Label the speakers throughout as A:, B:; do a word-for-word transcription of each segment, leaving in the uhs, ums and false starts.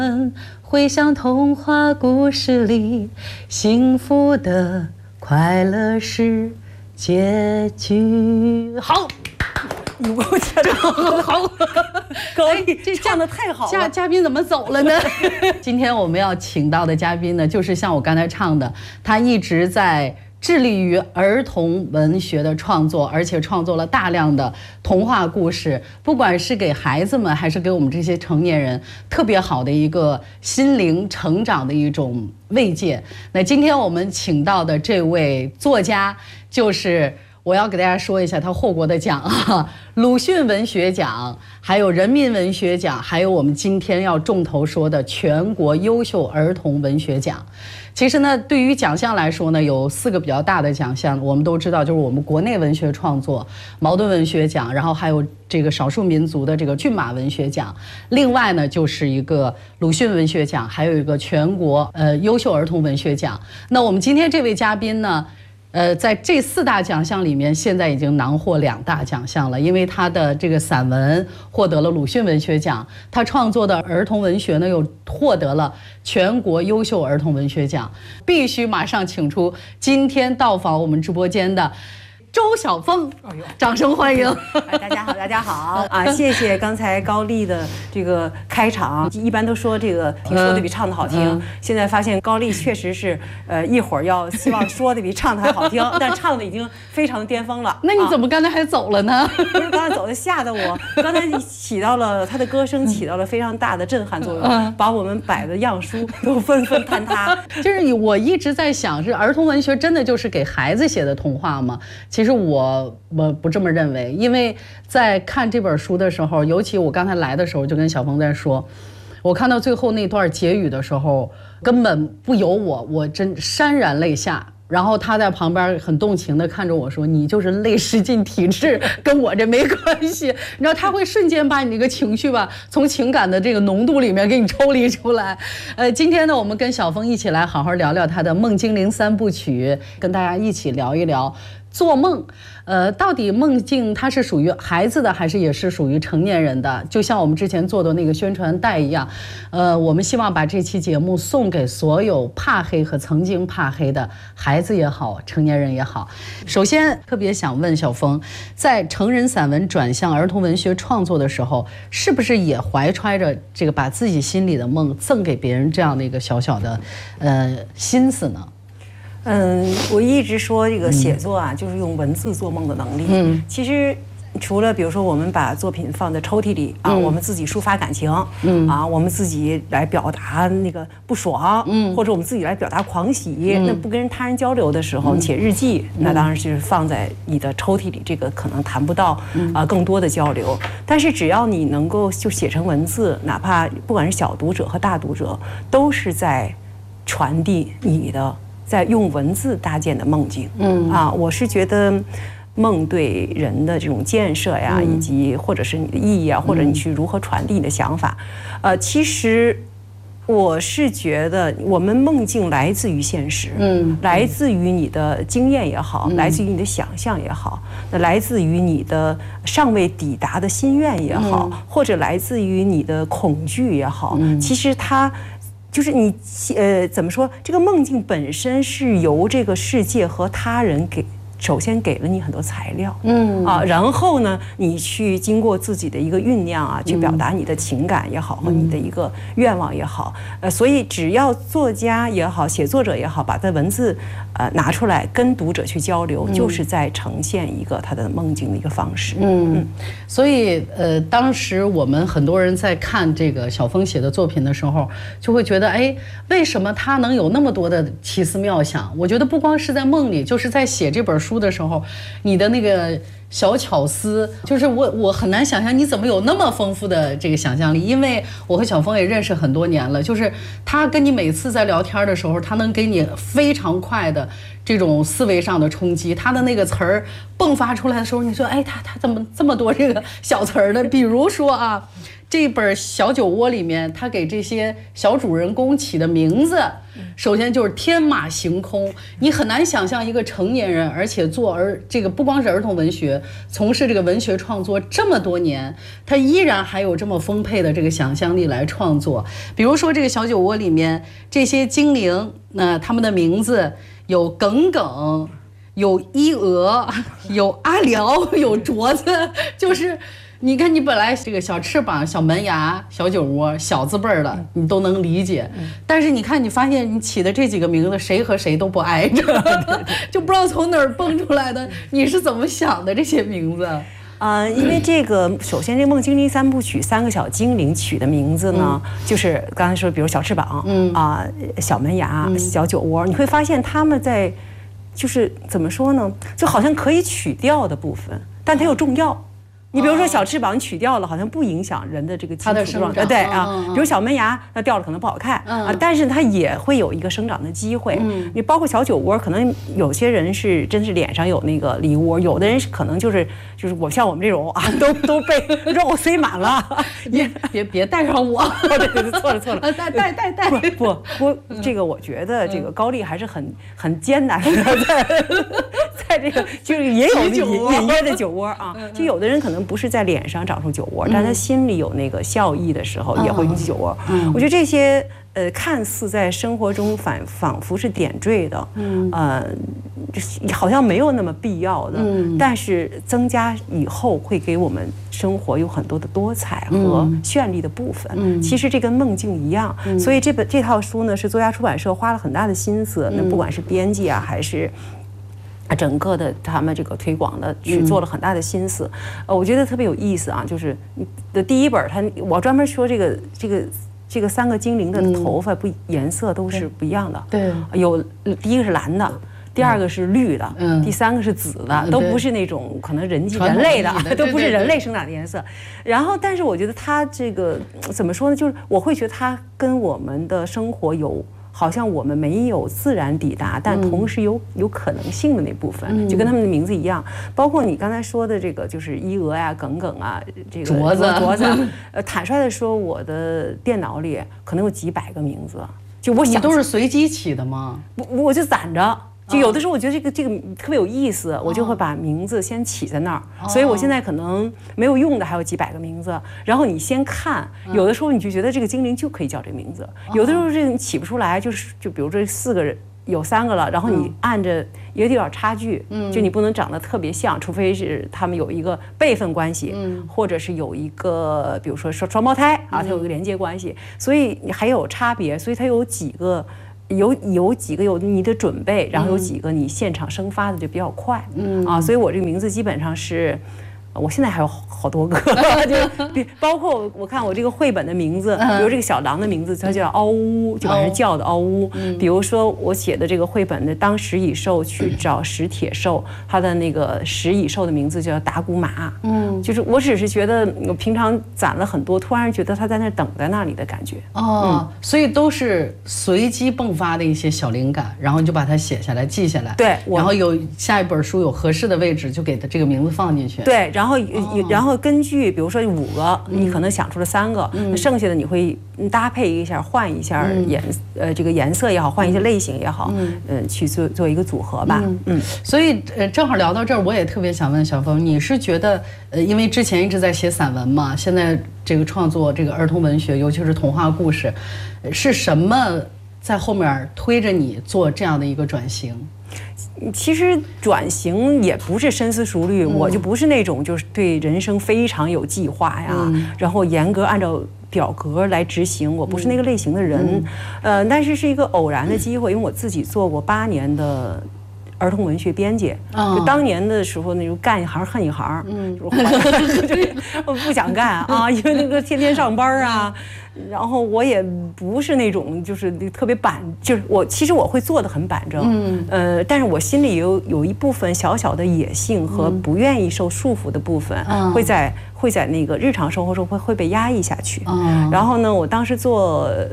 A: 回想童话故事里幸福的快乐是结局。好，
B: 我觉得
A: 好，
B: 高丽这唱的太好了。
A: 嘉嘉宾怎么走了呢？今天我们要请到的嘉宾呢，就是像我刚才唱的，他一直在致力于儿童文学的创作，而且创作了大量的童话故事，不管是给孩子们，还是给我们这些成年人，特别好的一个心灵成长的一种慰藉。那今天我们请到的这位作家，就是我要给大家说一下他获过的奖啊，鲁迅文学奖，还有人民文学奖，还有我们今天要重头说的全国优秀儿童文学奖。其实呢，对于奖项来说呢，有四个比较大的奖项，我们都知道，就是我们国内文学创作茅盾文学奖，然后还有这个少数民族的这个骏马文学奖，另外呢就是一个鲁迅文学奖，还有一个全国呃优秀儿童文学奖。那我们今天这位嘉宾呢，呃，在这四大奖项里面，现在已经囊获两大奖项了，因为他的这个散文获得了鲁迅文学奖，他创作的儿童文学呢又获得了全国优秀儿童文学奖。必须马上请出今天到访我们直播间的周晓峰，掌声欢迎！
B: 哎，大家好，大家好啊！谢谢刚才高丽的这个开场。一般都说这个听说的比唱的好听，嗯、现在发现高丽确实是，呃，一会儿要希望说的比唱的还好听，但唱的已经非常巅峰了。
A: 那你怎么刚才还走了呢？啊、
B: 不是刚才走的，吓得我。刚才起到了他的歌声起到了非常大的震撼作用，嗯、把我们摆的样书都纷纷坍塌。
A: 就是我一直在想，是儿童文学真的就是给孩子写的童话吗？其实我我不这么认为，因为在看这本书的时候，尤其我刚才来的时候就跟小峰在说，我看到最后那段结语的时候，根本不由我，我真潸然泪下。然后他在旁边很动情地看着我说：“你就是泪失禁体质，跟我这没关系。”你知道他会瞬间把你那个情绪吧，从情感的这个浓度里面给你抽离出来。呃，今天呢，我们跟小峰一起来好好聊聊他的《梦精灵三部曲》，跟大家一起聊一聊做梦。呃，到底梦境它是属于孩子的，还是也是属于成年人的？就像我们之前做的那个宣传带一样，呃，我们希望把这期节目送给所有怕黑和曾经怕黑的孩子也好，成年人也好。首先，特别想问小峰，在成人散文转向儿童文学创作的时候，是不是也怀揣着这个把自己心里的梦赠给别人这样的一个小小的呃心思呢？
B: 嗯，我一直说这个写作啊，嗯、就是用文字做梦的能力。嗯，其实除了比如说我们把作品放在抽屉里啊，嗯、我们自己抒发感情，嗯啊，我们自己来表达那个不爽，嗯，或者我们自己来表达狂喜，嗯、那不跟他人交流的时候，你写日记，嗯、那当然是放在你的抽屉里，这个可能谈不到啊更多的交流。但是只要你能够就写成文字，哪怕不管是小读者和大读者，都是在传递你的。在用文字搭建的梦境，嗯啊，我是觉得梦对人的这种建设呀，嗯、以及或者是你的意义啊，或者你去如何传递你的想法，呃，其实我是觉得我们梦境来自于现实，嗯，来自于你的经验也好，嗯、来自于你的想象也好，那来自于你的尚未抵达的心愿也好，嗯、或者来自于你的恐惧也好，嗯、其实它。就是你，呃，怎么说？这个梦境本身是由这个世界和他人给，首先给了你很多材料，嗯啊，然后呢，你去经过自己的一个酝酿啊，去表达你的情感也好，和你的一个愿望也好，呃，所以只要作家也好，写作者也好，把这文字呃拿出来跟读者去交流，就是在呈现一个他的梦境的一个方式。嗯，嗯
A: 所以呃，当时我们很多人在看这个小峰写的作品的时候，就会觉得，哎，为什么他能有那么多的奇思妙想？我觉得不光是在梦里，就是在写这本书的时候，你的那个小巧思，就是我我很难想象你怎么有那么丰富的这个想象力。因为我和小峰也认识很多年了，就是他跟你每次在聊天的时候，他能给你非常快的这种思维上的冲击，他的那个词儿迸发出来的时候，你说，哎，他他怎么这么多这个小词儿呢？比如说啊， 这本小酒窝里面，他给这些小主人公起的名字，首先就是天马行空，你很难想象一个成年人，而且做儿这个不光是儿童文学，从事这个文学创作这么多年，他依然还有这么丰沛的这个想象力来创作。比如说这个小酒窝里面这些精灵，那他们的名字有耿耿。有伊娥，有阿辽，有镯子，就是你看，你本来这个小翅膀、小门牙、小酒窝、小字辈儿的，你都能理解，但是你看，你发现你起的这几个名字，谁和谁都不挨着，就不知道从哪儿蹦出来的。你是怎么想的这些名字？
B: 呃，因为这个，首先这《梦精灵三部曲》三个小精灵取的名字呢，嗯、就是刚才说，比如小翅膀，嗯啊、呃，小门牙、嗯、小酒窝，你会发现他们在。就是怎么说呢，就好像可以取掉的部分，但它又重要。你比如说小翅膀取掉了，好像不影响人的这个基础状态，对啊。比如小门牙，那掉了可能不好看啊，但是它也会有一个生长的机会。你包括小酒窝，可能有些人是真是脸上有那个梨窝，有的人是可能就是就是我像我们这种啊，都都被肉塞满了。
A: 别别别带上我，
B: 对对对，错了错了，
A: 带带带带。
B: 不不不，这个我觉得这个高丽还是很很艰难的，在在这个就是也有隐隐约的酒窝啊，就有的人可能。不是在脸上长出酒窝，但他心里有那个笑意的时候，也会引起酒窝。我觉得这些呃，看似在生活中反仿佛是点缀的，呃，好像没有那么必要的，但是增加以后会给我们生活有很多的多彩和绚丽的部分。其实这跟梦境一样，所以这本这套书呢，是作家出版社花了很大的心思，那不管是编辑啊，还是。整个的他们这个推广的去做了很大的心思，呃，我觉得特别有意思啊。就是的第一本，它我专门说这个这个这个三个精灵的头发不颜色都是不一样的，
A: 对，
B: 有第一个是蓝的，第二个是绿的，嗯，第三个是紫的，都不是那种可能人人类的，都不是人类生长的颜色。然后，但是我觉得它这个怎么说呢？就是我会觉得它跟我们的生活有。好像我们没有自然抵达，但同时有有可能性的那部分，就跟他们的名字一样。包括你刚才说的这个，就是伊娥呀、耿耿啊，这个
A: 镯子、
B: 镯子。呃，坦率的说，我的电脑里可能有几百个名字，就我想。
A: 你都是随机起的吗？
B: 我我就攒着。就有的时候我觉得这个这个特别有意思，我就会把名字先起在那儿。所以我现在可能没有用的还有几百个名字，然后你先看，有的时候你就觉得这个精灵就可以叫这个名字，有的时候这你起不出来，就是就比如这四个人有三个了，然后你按着也有点差距，就你不能长得特别像，除非是他们有一个辈分关系，或者是有一个比如说双双胞胎啊，它有一个连接关系，所以你还有差别，所以它有几个。有有几个有你的准备，然后有几个你现场生发的就比较快，嗯啊，所以我这个名字基本上是，我现在还有好多个，就包括我看我这个绘本的名字，比如这个小狼的名字，它叫嗷呜，就把人叫的嗷呜。比如说我写的这个绘本的当食蚁兽去找食铁兽，它的那个食蚁兽的名字叫达古马，嗯，就是我只是觉得我平常攒了很多，突然觉得它在那等在那里的感觉。
A: 哦，所以都是随机迸发的一些小灵感，然后你就把它写下来记下来，
B: 对，
A: 然后有下一本书有合适的位置就给它这个名字放进去，
B: 对，然后。然后，哦、然后根据比如说五个，你可能想出了三个，嗯、剩下的你会搭配一下，换一下颜，嗯、呃，这个颜色也好，换一些类型也好，嗯，呃，去做做一个组合吧。嗯，
A: 嗯所以呃，正好聊到这儿，我也特别想问小峰，你是觉得呃，因为之前一直在写散文嘛，现在这个创作这个儿童文学，尤其是童话故事，是什么在后面推着你做这样的一个转型？
B: 其实转型也不是深思熟虑，嗯、我就不是那种就是对人生非常有计划呀，嗯、然后严格按照表格来执行，我不是那个类型的人。嗯、呃，但是是一个偶然的机会，因为我自己做过八年的儿童文学编辑，哦、就当年的时候那种干一行恨一行，嗯，就是我不想干啊，因为那个天天上班啊。然后我也不是那种就是特别板，就是我其实我会做得很板正，嗯，呃，但是我心里有有一部分小小的野性和不愿意受束缚的部分，嗯、会在会在那个日常生活中会会被压抑下去。嗯、然后呢，我当时做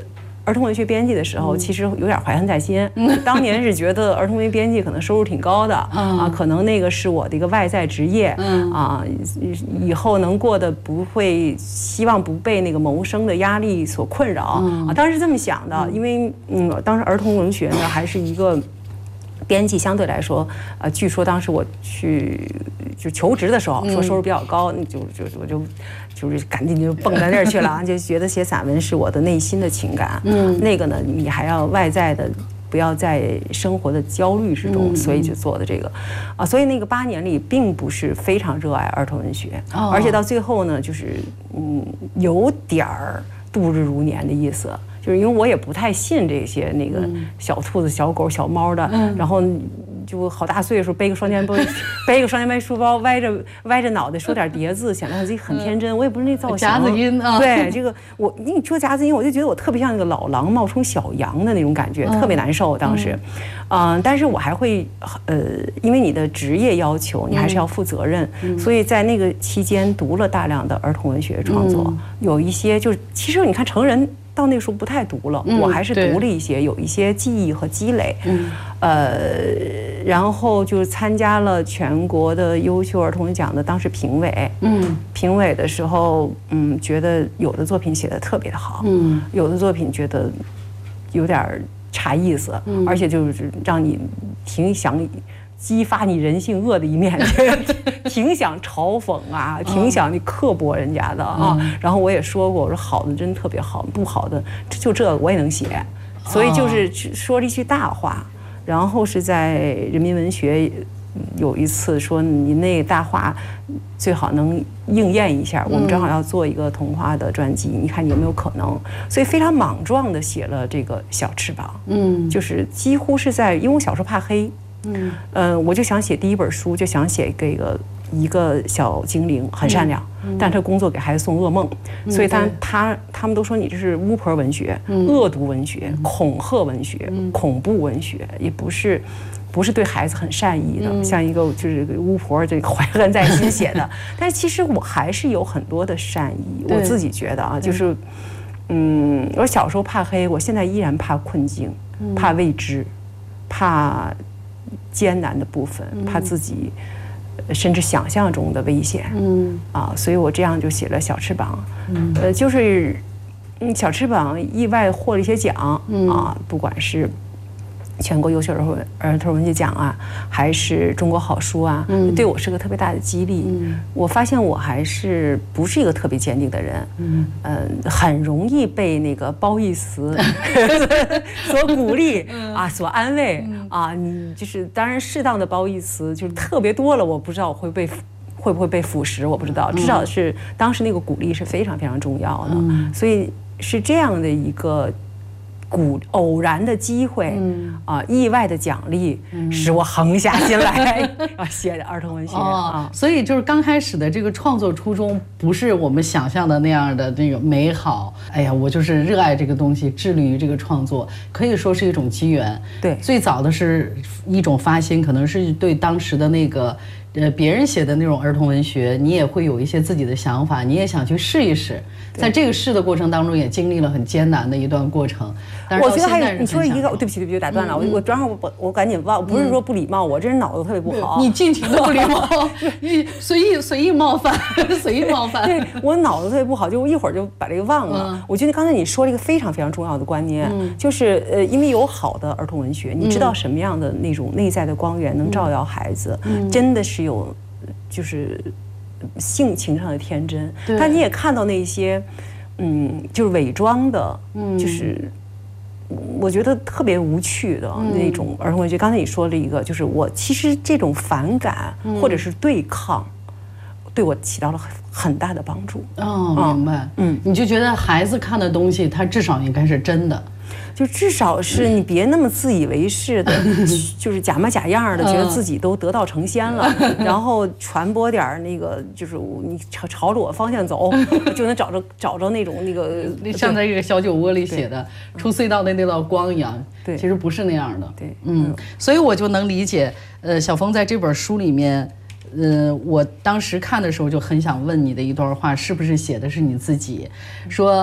B: 儿童文学编辑的时候，其实有点怀恨在心。当年是觉得儿童文学编辑可能收入挺高的啊，可能那个是我的一个外在职业啊，以后能过得不会，希望不被那个谋生的压力所困扰啊。当时是这么想的，因为嗯，当时儿童文学呢还是一个。编辑相对来说，呃，据说当时我去就求职的时候，说收入比较高，那就就我就就是赶紧就蹦在那儿去了，就觉得写散文是我的内心的情感。嗯，那个呢，你还要外在的，不要在生活的焦虑之中，所以就做的这个，啊，所以那个八年里并不是非常热爱儿童文学，而且到最后呢，就是嗯，有点儿度日如年的意思。就是因为我也不太信这些那个小兔子、小狗、小猫的，嗯、然后就好大岁数背个双肩包，背个双肩背书包，歪着歪着脑袋说点叠字，显得自己很天真。我也不是那造型，
A: 夹子音啊。对，
B: 这个我你说夹子音，我就觉得我特别像那个老狼冒充小羊的那种感觉，嗯、特别难受。当时，嗯、呃，但是我还会呃，因为你的职业要求，你还是要负责任，嗯、所以在那个期间读了大量的儿童文学创作，嗯、有一些就是其实你看成人。到那个时候不太读了，嗯、我还是读了一些，有一些记忆和积累，嗯、呃，然后就参加了全国的优秀儿童奖的当时评委，嗯，评委的时候，嗯，觉得有的作品写得特别的好，嗯，有的作品觉得有点差意思，嗯、而且就是让你挺想。激发你人性恶的一面，挺想嘲讽啊，挺想你刻薄人家的啊。然后我也说过，我说好的真特别好，不好的就这我也能写，所以就是说了一句大话。然后是在人民文学有一次说你那大话最好能应验一下，我们正好要做一个童话的专辑，你看你有没有可能？所以非常莽撞的写了这个小翅膀，嗯，就是几乎是在，因为我小时候怕黑。嗯，呃，我就想写第一本书，就想写这个一个小精灵，很善良，嗯、但他工作给孩子送噩梦，嗯、所以他他他们都说你这是巫婆文学、嗯、恶毒文学、恐吓文学、嗯、恐怖文学，也不是不是对孩子很善意的，嗯、像一个就是巫婆这个怀恨在心写的。但是其实我还是有很多的善意，我自己觉得啊，就是，嗯，我小时候怕黑，我现在依然怕困境，嗯、怕未知，怕。艰难的部分，怕自己甚至想象中的危险，嗯啊，所以我这样就写了《小翅膀》，嗯，呃，就是嗯，《小翅膀》意外获了一些奖，嗯啊，不管是全国优秀儿童儿童文学奖啊，还是中国好书啊，嗯、对我是个特别大的激励。嗯、我发现我还是不是一个特别坚定的人，嗯，呃，很容易被那个褒义词所鼓励啊，所安慰啊。你就是当然适当的褒义词就是特别多了，我不知道我会被会不会被腐蚀，我不知道。至少是当时那个鼓励是非常非常重要的，嗯、所以是这样的一个。鼓偶然的机会，嗯啊，意外的奖励，嗯、使我横下心来啊，写儿童文学、哦、啊。
A: 所以就是刚开始的这个创作初衷，不是我们想象的那样的那个美好。哎呀，我就是热爱这个东西，致力于这个创作，可以说是一种机缘。
B: 对，
A: 最早的是一种发心，可能是对当时的那个。呃，别人写的那种儿童文学，你也会有一些自己的想法，你也想去试一试。在这个试的过程当中，也经历了很艰难的一段过程。但是
B: 我觉得还有你说一个，对不起，对不起，打断了，嗯、我我正好我我赶紧忘，不是说不礼貌，嗯、我这人脑子特别不好。
A: 你尽情的不礼貌，你随意随意冒犯，随意冒犯。
B: 对，我脑子特别不好，就一会儿就把这个忘了。嗯、我觉得刚才你说了一个非常非常重要的观念，嗯、就是呃，因为有好的儿童文学，你知道什么样的那种内在的光源能照耀孩子，嗯、真的是有。就是性情上的天真，但你也看到那些，嗯，就是伪装的，嗯，就是我觉得特别无趣的那种儿童文学。刚才你说了一个，就是我其实这种反感或者是对抗，对我起到了很很大的帮助。
A: 哦，明白，嗯，你就觉得孩子看的东西，他至少应该是真的。
B: 就至少是你别那么自以为是的，就是假模假样的，觉得自己都得道成仙了，然后传播点那个，就是你朝朝着我方向走，就能找着找着那种那个
A: 像在这个小酒窝里写的出隧道的那道光一样。对，其实不是那样的。
B: 对，
A: 嗯，所以我就能理解，呃，小峰在这本书里面。呃，我当时看的时候就很想问你的一段话，是不是写的是你自己？说，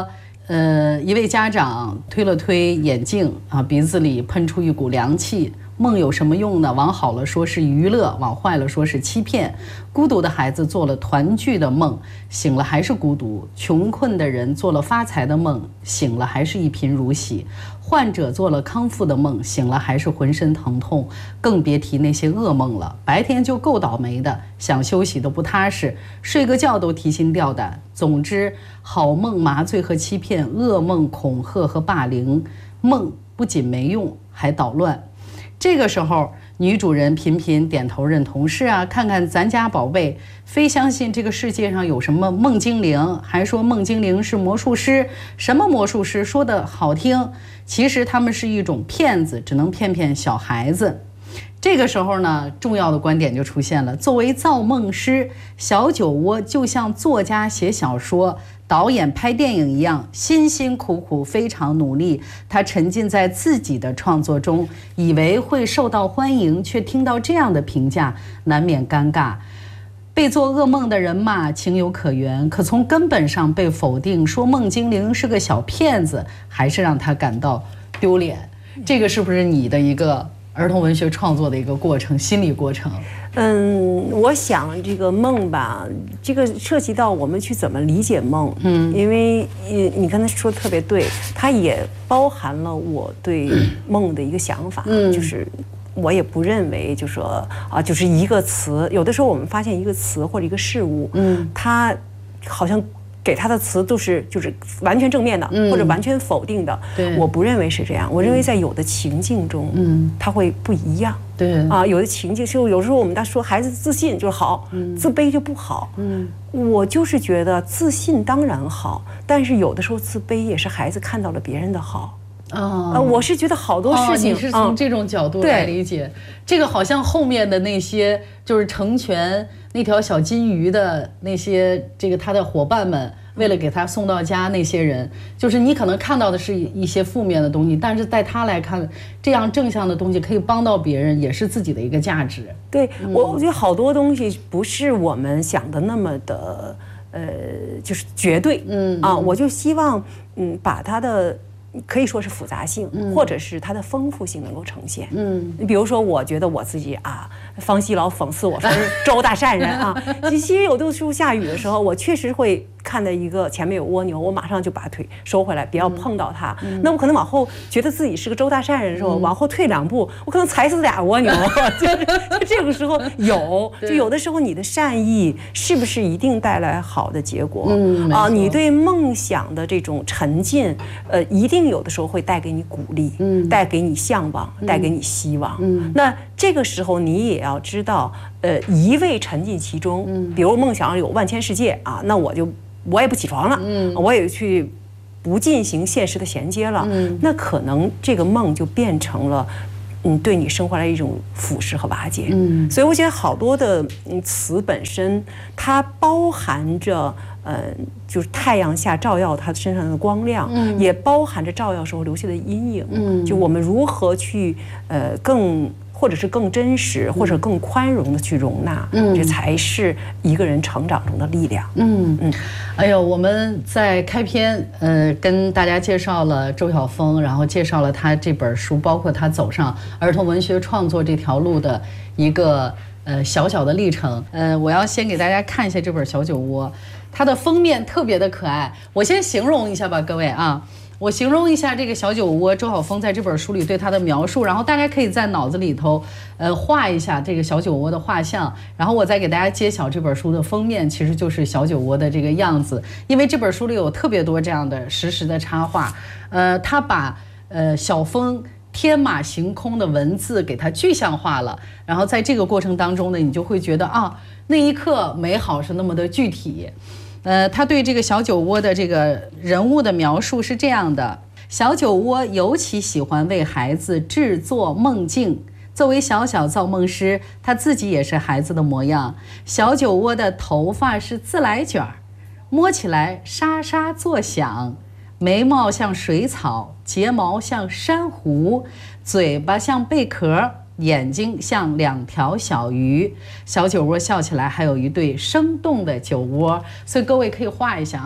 A: 呃，一位家长推了推眼镜啊，鼻子里喷出一股凉气。梦有什么用呢？往好了说是娱乐，往坏了说是欺骗。孤独的孩子做了团聚的梦，醒了还是孤独；穷困的人做了发财的梦，醒了还是一贫如洗；患者做了康复的梦，醒了还是浑身疼痛。更别提那些噩梦了。白天就够倒霉的，想休息都不踏实，睡个觉都提心吊胆。总之，好梦麻醉和欺骗，噩梦恐吓和霸凌。梦不仅没用，还捣乱。这个时候，女主人频频点头认同，是啊，看看咱家宝贝，非相信这个世界上有什么梦精灵，还说梦精灵是魔术师。什么魔术师？说的好听，其实他们是一种骗子，只能骗骗小孩子。这个时候呢，重要的观点就出现了。作为造梦师，小酒窝就像作家写小说、导演拍电影一样，辛辛苦苦，非常努力。他沉浸在自己的创作中，以为会受到欢迎，却听到这样的评价，难免尴尬。被做噩梦的人嘛，情有可原，可从根本上被否定，说梦精灵是个小骗子，还是让他感到丢脸。这个是不是你的一个儿童文学创作的一个过程，心理过程？
B: 嗯，我想这个梦吧，这个涉及到我们去怎么理解梦。嗯，因为你你刚才说的特别对，它也包含了我对梦的一个想法，嗯、就是我也不认为，就说啊，就是一个词，有的时候我们发现一个词或者一个事物，嗯，它好像给他的词都是就是完全正面的，嗯、或者完全否定的。我不认为是这样，我认为在有的情境中，嗯，它会不一样。对啊，有的情境就有时候我们在说孩子自信就是好，嗯、自卑就不好。嗯，我就是觉得自信当然好，但是有的时候自卑也是孩子看到了别人的好。哦、呃，我是觉得好多事情，
A: 哦、你是从这种角度来理解，嗯、这个好像后面的那些就是成全那条小金鱼的那些这个他的伙伴们，为了给他送到家那些人，就是你可能看到的是一些负面的东西，但是在他来看，这样正向的东西可以帮到别人，也是自己的一个价值。
B: 对，嗯、我我觉得好多东西不是我们想的那么的，呃，就是绝对。嗯啊，我就希望嗯把它的。可以说是复杂性，嗯、或者是它的丰富性能够呈现。嗯，你比如说，我觉得我自己啊，方西老讽刺我说是周大善人啊。其实有的时候下雨的时候，我确实会看到一个前面有蜗牛，我马上就把腿收回来，不要碰到它。嗯、那我可能往后觉得自己是个周大善人的时候，嗯、往后退两步，我可能踩死俩蜗牛。就是这个时候有，就有的时候你的善意是不是一定带来好的结果？嗯啊，你对梦想的这种沉浸，呃，一定。有的时候会带给你鼓励，嗯，带给你向往，嗯、带给你希望。嗯，那这个时候你也要知道，呃，一味沉浸其中，嗯，比如梦想有万千世界啊，那我就我也不起床了，嗯，我也去不进行现实的衔接了，嗯，那可能这个梦就变成了。嗯，对你生活来一种腐蚀和瓦解。嗯，所以我觉得好多的嗯词本身，它包含着呃，就是太阳下照耀它身上的光亮，嗯，也包含着照耀时候留下的阴影。嗯，就我们如何去呃更。或者是更真实，或者更宽容的去容纳，嗯，这才是一个人成长中的力量。嗯嗯，
A: 哎呦，我们在开篇呃跟大家介绍了周晓峰，然后介绍了他这本书，包括他走上儿童文学创作这条路的一个呃小小的历程。呃，我要先给大家看一下这本《小酒窝》，它的封面特别的可爱。我先形容一下吧，各位啊。我形容一下这个小酒窝，周晓峰在这本书里对他的描述，然后大家可以在脑子里头，呃，画一下这个小酒窝的画像，然后我再给大家揭晓这本书的封面，其实就是小酒窝的这个样子。因为这本书里有特别多这样的实时的插画，呃，他把呃小峰天马行空的文字给它具象化了，然后在这个过程当中呢，你就会觉得啊，那一刻美好是那么的具体。呃，他对这个小酒窝的这个人物的描述是这样的：小酒窝尤其喜欢为孩子制作梦境。作为小小造梦师，他自己也是孩子的模样。小酒窝的头发是自来卷儿，摸起来沙沙作响，眉毛像水草，睫毛像珊瑚，嘴巴像贝壳。眼睛像两条小鱼，小酒窝笑起来还有一对生动的酒窝，所以各位可以画一下啊，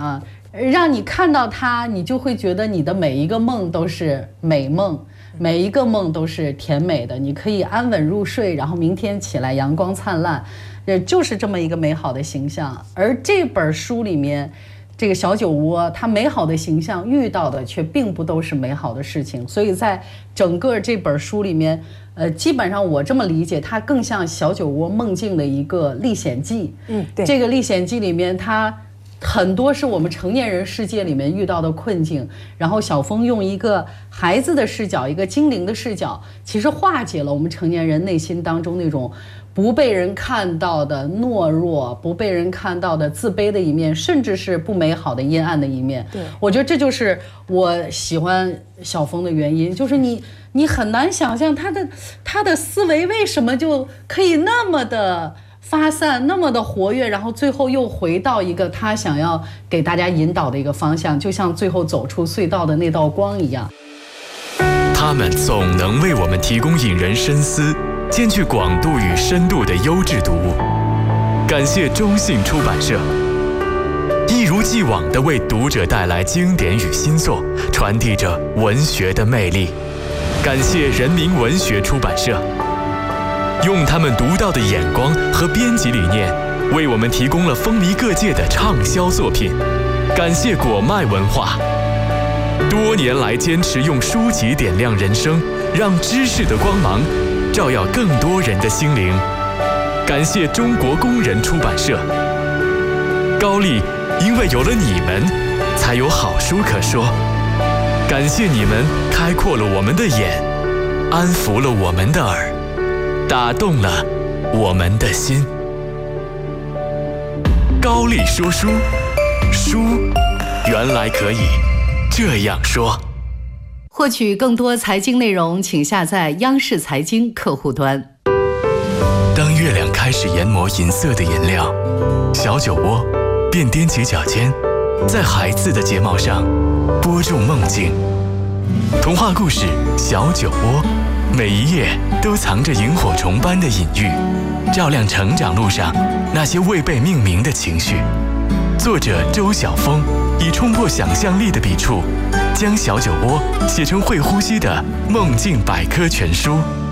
A: 让你看到它，你就会觉得你的每一个梦都是美梦，每一个梦都是甜美的，你可以安稳入睡，然后明天起来阳光灿烂，呃，就是这么一个美好的形象。而这本书里面，这个小酒窝，它美好的形象遇到的却并不都是美好的事情，所以在整个这本书里面，呃，基本上我这么理解，它更像小酒窝梦境的一个历险记。
B: 嗯，对，
A: 这个历险记里面，它很多是我们成年人世界里面遇到的困境，然后小峰用一个孩子的视角，一个精灵的视角，其实化解了我们成年人内心当中那种不被人看到的懦弱，不被人看到的自卑的一面，甚至是不美好的阴暗的一面。
B: 对，
A: 我觉得这就是我喜欢小峰的原因，就是你你很难想象他的他的思维为什么就可以那么的发散，那么的活跃，然后最后又回到一个他想要给大家引导的一个方向，就像最后走出隧道的那道光一样。
C: 他们总能为我们提供引人深思、兼具广度与深度的优质读物。感谢中信出版社，一如既往地为读者带来经典与新作，传递着文学的魅力。感谢人民文学出版社，用他们独到的眼光和编辑理念，为我们提供了风靡各界的畅销作品。感谢果麦文化，多年来坚持用书籍点亮人生，让知识的光芒照耀更多人的心灵。感谢中国工人出版社，高丽因为有了你们，才有好书可说。感谢你们开阔了我们的眼，安抚了我们的耳，打动了我们的心。高丽说书，书原来可以这样说。
A: 获取更多财经内容，请下载央视财经客户端。
C: 当月亮开始研磨银色的颜料，小酒窝便踮起脚尖，在孩子的睫毛上播种梦境。童话故事《小酒窝》，每一页都藏着萤火虫般的隐喻，照亮成长路上那些未被命名的情绪。作者周晓峰以冲破想象力的笔触，将小酒窝写成会呼吸的梦境百科全书。